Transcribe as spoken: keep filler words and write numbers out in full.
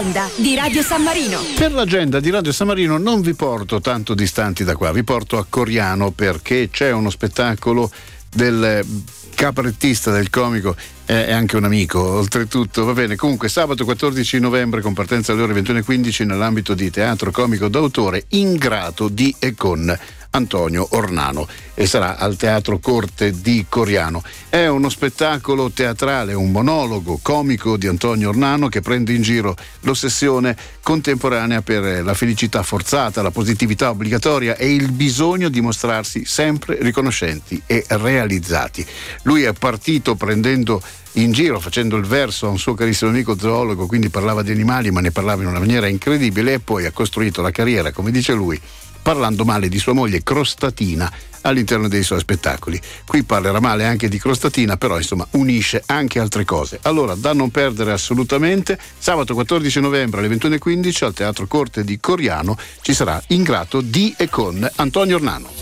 Di Radio San Marino. Per l'agenda di Radio San Marino non vi porto tanto distanti da qua, vi porto a Coriano perché c'è uno spettacolo del cabarettista, del comico, è anche un amico oltretutto, va bene. Comunque sabato quattordici novembre con partenza alle ore ventuno e quindici nell'ambito di teatro comico d'autore Ingrato di e con Antonio Ornano, e sarà al Teatro Corte di Coriano. È uno spettacolo teatrale, un monologo comico di Antonio Ornano che prende in giro l'ossessione contemporanea per la felicità forzata, la positività obbligatoria e il bisogno di mostrarsi sempre riconoscenti e realizzati. Lui è partito prendendo in giro, facendo il verso a un suo carissimo amico zoologo, quindi parlava di animali ma ne parlava in una maniera incredibile, e poi ha costruito la carriera, come dice lui, parlando male di sua moglie Crostatina all'interno dei suoi spettacoli. Qui parlerà male anche di Crostatina, però insomma unisce anche altre cose. Allora, da non perdere assolutamente, sabato quattordici novembre alle ventuno e quindici al Teatro Corte di Coriano ci sarà Ingrato di e con Antonio Ornano.